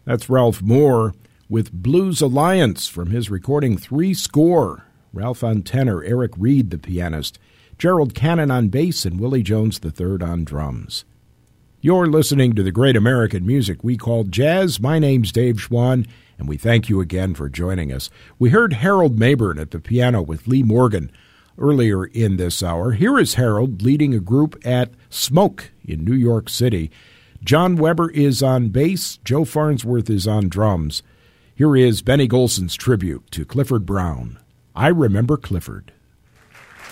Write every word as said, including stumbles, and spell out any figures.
That's Ralph Moore with Blues Alliance from his recording Three Score. Ralph on tenor, Eric Reed the pianist, Gerald Cannon on bass, and Willie Jones the third on drums. You're listening to the great American music we call jazz. My name's Dave Schwann, and we thank you again for joining us. We heard Harold Mabern at the piano with Lee Morgan earlier in this hour. Here is Harold leading a group at Smoke in New York City. John Weber is on bass. Joe Farnsworth is on drums. Here is Benny Golson's tribute to Clifford Brown. I Remember Clifford.